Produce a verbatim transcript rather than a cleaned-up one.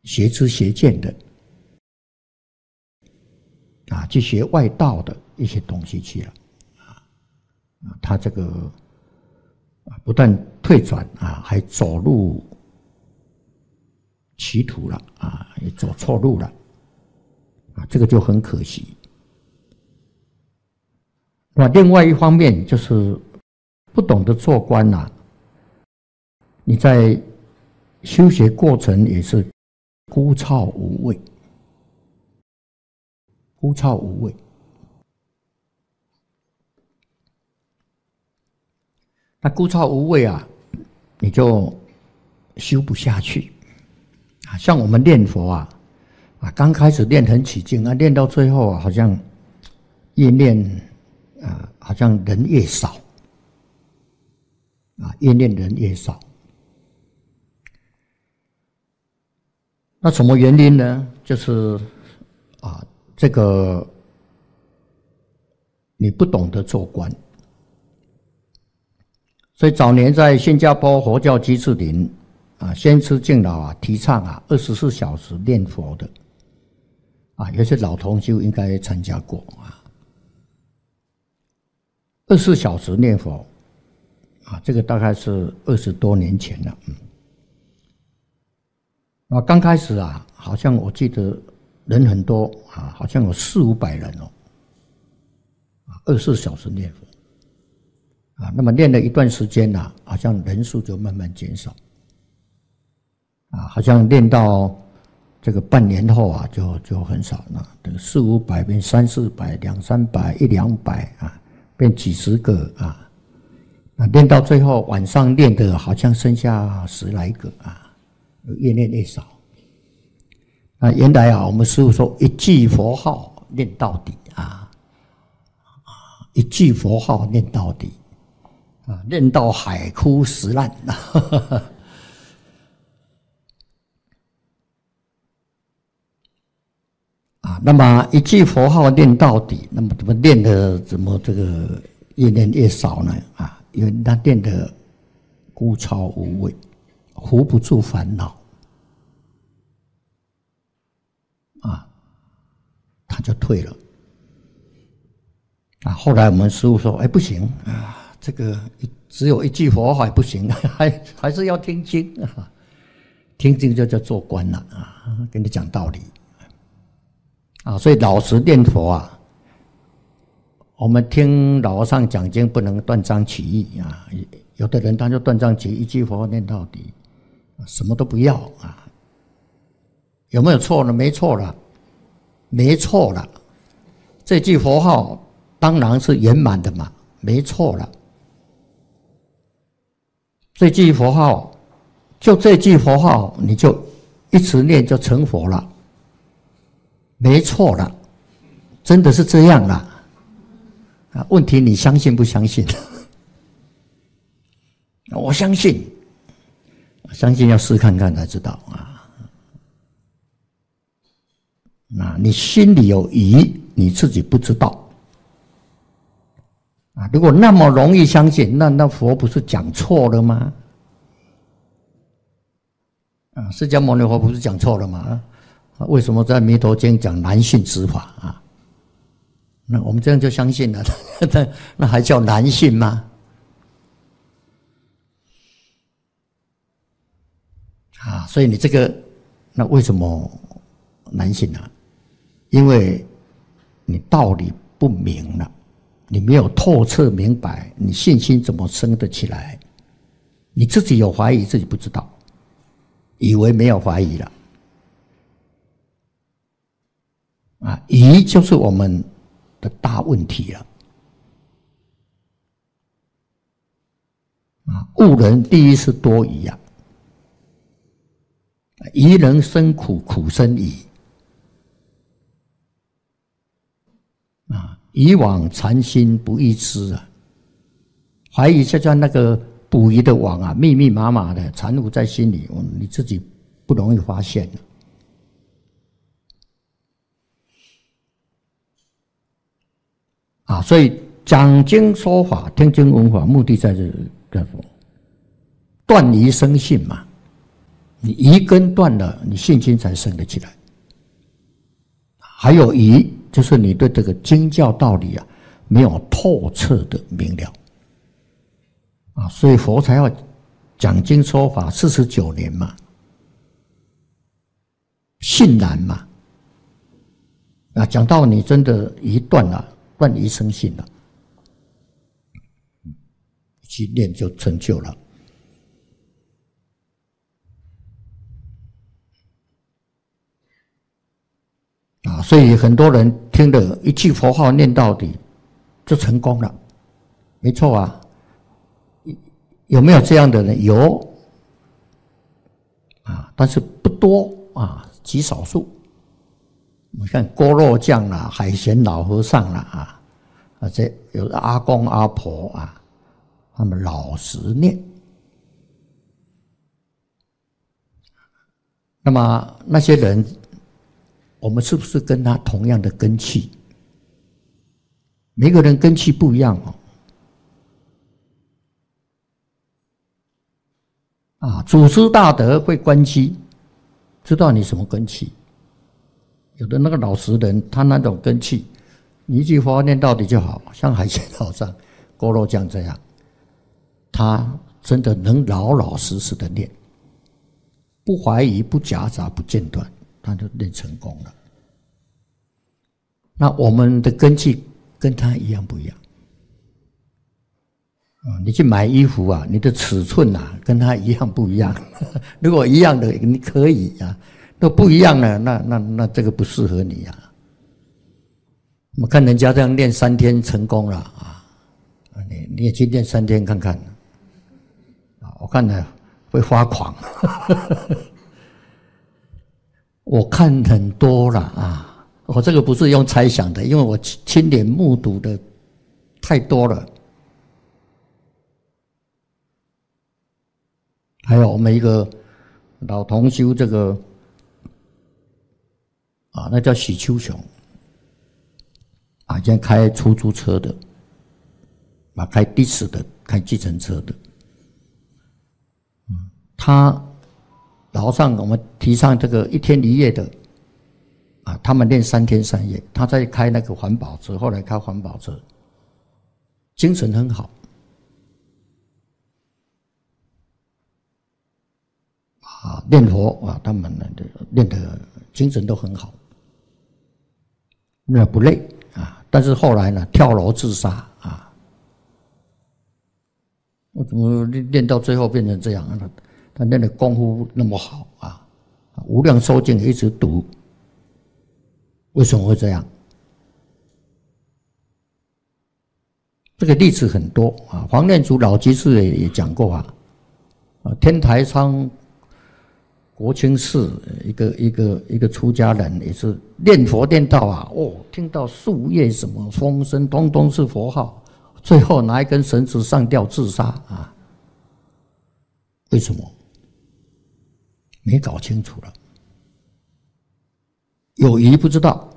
邪知邪见的啊，去学外道的一些东西去了啊，他这个不但退转啊，还走入歧途了啊，也走错路了啊，这个就很可惜。那另外一方面就是不懂得做官啊，你在修学过程也是枯燥无味，枯燥无味。那枯燥无味啊，你就修不下去啊。像我们念佛啊，啊，刚开始练很起劲啊，练到最后啊，好像越练啊，好像人越少啊，越练人越少。那什么原因呢？就是啊，这个你不懂得做官。所以早年在新加坡佛教鸡翅林啊，先师敬老啊提倡啊二十四小时念佛的啊，有些老同修应该参加过啊。二十四小时念佛啊，这个大概是二十多年前了，嗯。啊，刚开始啊，好像我记得人很多啊，好像有四五百人哦，啊，二十四小时念佛。啊，那么练了一段时间呢、啊，好像人数就慢慢减少，啊，好像练到这个半年后啊，就就很少了，这个四五百变三四百、两三百、一两百啊，变几十个啊，啊，练到最后晚上练的好像剩下十来个啊，越练越少。啊，原来啊，我们师父说一句佛号念到底啊，一句佛号念到底。啊，练到海枯石烂啊！那么一句佛号念到底，那么怎么练的？怎么这个越练越少呢？啊，因为他练的枯燥无味，扶不住烦恼啊，他就退了啊。后来我们师父说：“哎，不行啊。”这个只有一句佛号还不行，还还是要听经啊！听经就叫做官了啊！跟你讲道理啊，所以老实念佛啊。我们听老和尚讲经不能断章取义啊，有的人他就断章取义，一句佛号念到底，什么都不要啊。有没有错呢？没错了，没错了。这句佛号当然是圆满的嘛，没错了。这句佛号，就这句佛号，你就一直念就成佛了，没错了，真的是这样了。啊，问题你相信不相信？我相信，相信要试看看才知道啊。那你心里有疑，你自己不知道。啊，如果那么容易相信，那那佛不是讲错了吗？啊，释迦牟尼佛不是讲错了吗？啊，为什么在《弥陀经》讲难信之法啊？那我们这样就相信了，那那还叫难信吗？啊，所以你这个，那为什么难信呢？因为你道理不明了。你没有透彻明白，你信心怎么生得起来？你自己有怀疑，自己不知道，以为没有怀疑了。啊，疑就是我们的大问题了。啊，误人第一是多疑啊，疑人生苦，苦生疑。啊。以往禅心不易知啊，怀疑就像那个捕鱼的网啊，密密麻麻的缠缚在心里，你自己不容易发现了。啊，所以讲经说法、听经闻法，目的在这个断疑生信嘛， 你一根断了，你信心才升得起来。还有疑，就是你对这个经教道理啊没有透彻的明了啊，所以佛才要讲经说法四十九年嘛，信然嘛。啊，讲到你真的疑断了，断疑生信了，去念就成就了。啊，所以很多人听了一句佛号念到底，就成功了，没错啊。有没有这样的人？有，啊，但是不多啊，极少数。你看锅肉酱啦、海鲜老和尚啦啊，啊这有阿公阿婆啊，他们老实念。那么那些人，我们是不是跟他同样的根器？每个人根器不一样哦。啊，祖师大德会观机，知道你什么根器。有的那个老实人，他那种根器，你一句佛念到底就好，像海鲜老上锅肉酱这样，他真的能老老实实的念，不怀疑、不夹杂、不间断，他就练成功了。那我们的根器跟他一样不一样？啊，你去买衣服啊，你的尺寸啊，跟他一样不一样？如果一样的，你可以啊。都不一样了，那那那这个不适合你呀、啊。我看人家这样练三天成功了啊，你你也去练三天看看，啊，我看呢会发狂。我看很多了啊，我这个不是用猜想的，因为我亲眼目睹的太多了。还有我们一个老同修这个。啊，那叫许秋雄，啊，现在开出租车的，啊，开的士的，开计程车的，嗯，他早上我们提倡这个一天一夜的，啊，他们练三天三夜，他在开那个环保车，后来开环保车，精神很好，啊，练佛啊，他们练的精神都很好。那不累啊，但是后来呢，跳楼自杀啊！我怎么练到最后变成这样啊？他练的功夫那么好啊，无量寿经一直读，为什么会这样？这个例子很多啊，黄念祖老居士也讲过啊，啊，天台山国清寺一个一个一个出家人也是念佛念到啊，哦，听到树叶什么风声，通通是佛号，最后拿一根绳子上吊自杀啊！为什么？没搞清楚了，有疑不知道